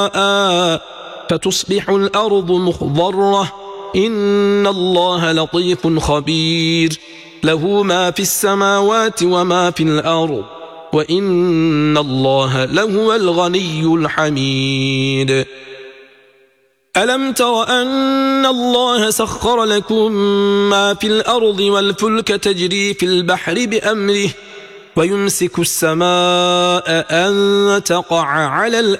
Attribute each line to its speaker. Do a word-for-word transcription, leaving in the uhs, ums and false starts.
Speaker 1: فتصبح الأرض مخضرة. إن الله لطيف خبير، له ما في السماوات وما في الأرض، وإن الله لهو الغني الحميد. ألم تر أن الله سخر لكم ما في الأرض والفلك تجري في البحر بأمره ويمسك السماء أن تقع على الأرض